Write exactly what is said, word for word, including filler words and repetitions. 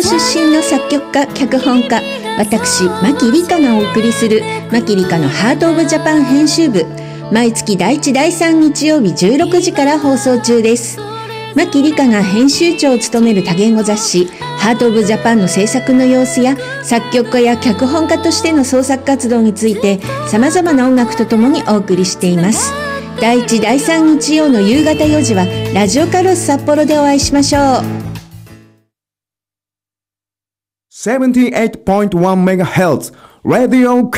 出身の作曲家脚本家私牧理香がお送りする牧理香のハートオブジャパン編集部、毎月だいいちだいさん日曜日じゅうろくじから放送中です。牧理香が編集長を務める多言語雑誌ハートオブジャパンの制作の様子や作曲家や脚本家としての創作活動について様々な音楽とともにお送りしています。だいいちだいさん日曜の夕方よじはラジオカロス札幌でお会いしましょう。 ななじゅうはちてんいちメガヘルツ Radio